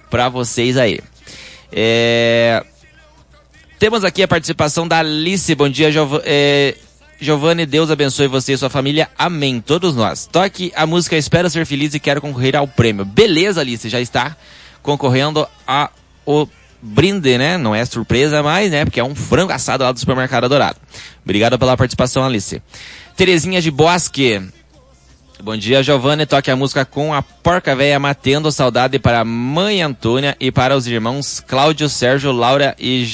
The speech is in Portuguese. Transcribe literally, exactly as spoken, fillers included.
pra vocês aí. É... Temos aqui a participação da Alice. Bom dia, Giov... é... Giovanni, Deus abençoe você e sua família. Amém. Todos nós. Toque a música Espero Ser Feliz e quero concorrer ao prêmio. Beleza, Alice, já está concorrendo a o brinde, né? Não é surpresa mais, né? Porque é um frango assado lá do Supermercado Dourado. Obrigado pela participação, Alice. Terezinha de Bosque. Bom dia, Giovanni. Toque a música com a Porca Véia Matendo Saudade para a mãe Antônia e para os irmãos Cláudio, Sérgio, Laura e